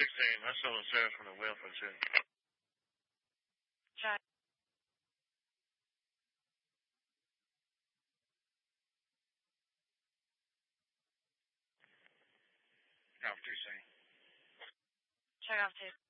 16. That's someone Sarah from the welfare check. Check. Off 2C. Check off 2.